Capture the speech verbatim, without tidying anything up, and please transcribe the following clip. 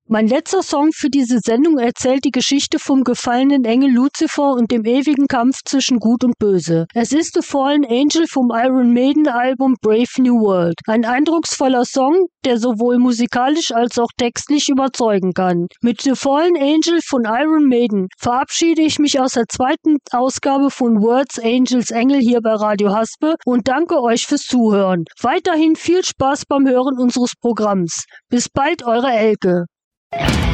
Mein letzter Song für diese Sendung erzählt die Geschichte vom gefallenen Engel Luzifer und dem ewigen Kampf zwischen Gut und Böse. Es ist The Fallen Angel vom Iron Maiden Album Brave New World. Ein eindrucksvoller Song, der sowohl musikalisch als auch textlich überzeugen kann. Mit The Fallen Angel von Iron Maiden verabschiede ich mich aus der zweiten Ausgabe von Words Angels Engel hier bei Radio Haspe und danke euch fürs Zuhören. Weiterhin viel Spaß beim Hören unseres Programms. Bis bald, eure Elke.